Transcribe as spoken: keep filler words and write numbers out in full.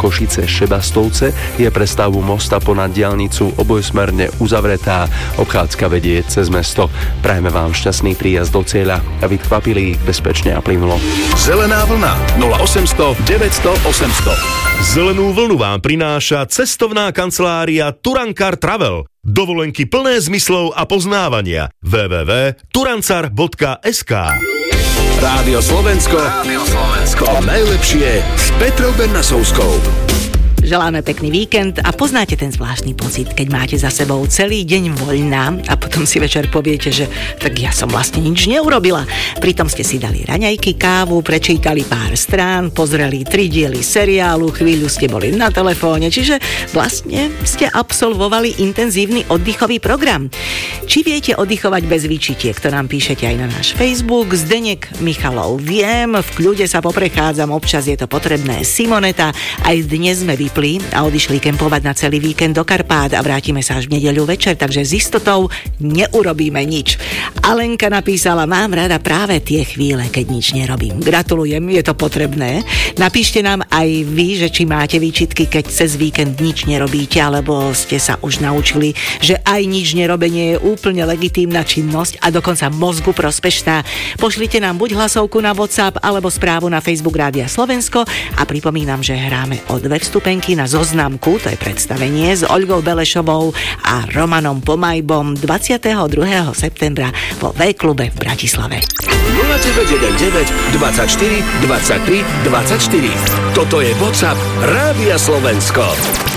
Košice Šebastovce je pre stavbu mosta ponad diaľnicu obojsmerne uzavretá. Obchádzka vedie cez mesto. Prajme vám šťastný príjazd do cieľa a vytkvapili bezpečne a plynulo. Zelená vlna nula osemsto deväťsto osemsto. Zelenú vlnu vám prináša cestovná kancelária Turankar Travel. Dovolenky plné zmyslov a poznávania. w w w bodka turancar bodka es ká. Rádio Slovensko. Rádio Slovensko. To najlepšie s Petrou Bernasovskou. Želáme pekný víkend a poznáte ten zvláštny pocit, keď máte za sebou celý deň voľná a potom si večer poviete, že tak ja som vlastne nič neurobila. Pritom ste si dali raňajky, kávu, prečítali pár strán, pozreli tri diely seriálu, chvíľu ste boli na telefóne, čiže vlastne ste absolvovali intenzívny oddychový program. Či viete oddychovať bez výčitiek, to nám píšete aj na náš Facebook. Zdenek Michalov: viem, v kľude sa poprechádzam, občas je to potrebné. Simoneta: aj dnes sme vypli a odišli kempovať na celý víkend do Karpát a vrátime sa až v nedeľu večer, takže s istotou neurobíme nič. Alenka napísala: mám rada práve tie chvíle, keď nič nerobím. Gratulujem, je to potrebné. Napíšte nám aj vy, že či máte výčitky, keď cez víkend nič nerobíte, alebo ste sa už naučili, že aj nič nerobenie je úplne legitímna činnosť a dokonca mozgu prospešná. Pošlite nám buď hlasovku na WhatsApp alebo správu na Facebook Rádia Slovensko a pripomínam, že hráme o dve vstupenky na Zoznamku, to je predstavenie s Oľgou Belešovou a Romanom Pomajbom dvadsiateho druhého septembra vo V-klube v Bratislave. nula deväť jeden deväť dvadsaťštyri dvadsaťtri dvadsaťštyri. Toto je WhatsApp Rádia Slovensko.